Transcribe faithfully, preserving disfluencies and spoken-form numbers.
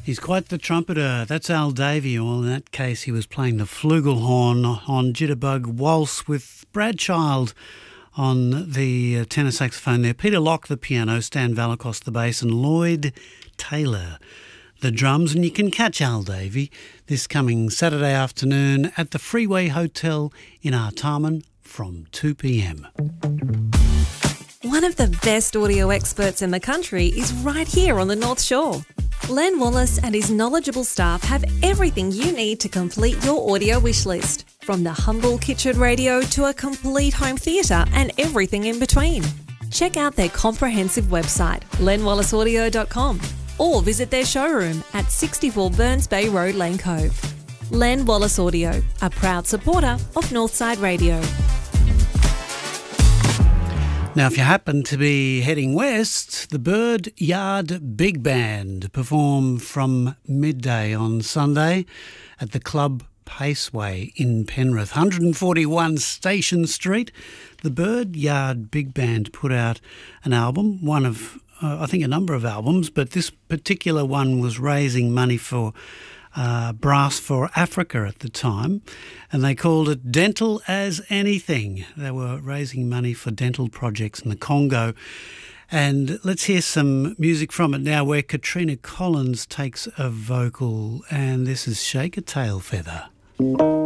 He's quite the trumpeter. That's Al Davey. Well, in that case, he was playing the flugelhorn on Jitterbug Waltz with Brad Child on the uh, tenor saxophone there. Peter Locke, the piano, Stan Valakos, the bass, and Lloyd Taylor, the drums. And you can catch Al Davey this coming Saturday afternoon at the Freeway Hotel in Artarmon from two p.m. One of the best audio experts in the country is right here on the North Shore. Len Wallace and his knowledgeable staff have everything you need to complete your audio wish list, from the humble kitchen radio to a complete home theatre and everything in between. Check out their comprehensive website, len wallace audio dot com, or visit their showroom at sixty-four Burns Bay Road, Lane Cove. Len Wallace Audio, a proud supporter of Northside Radio. Now, if you happen to be heading west, the Bird Yard Big Band perform from midday on Sunday at the Club Paceway in Penrith, one forty-one Station Street. The Bird Yard Big Band put out an album, one of, uh, I think, a number of albums, but this particular one was raising money for Uh, Brass for Africa at the time, and they called it Dental as Anything. They were raising money for dental projects in the Congo. And let's hear some music from it now, where Katrina Collins takes a vocal, and this is Shake a Tail Feather.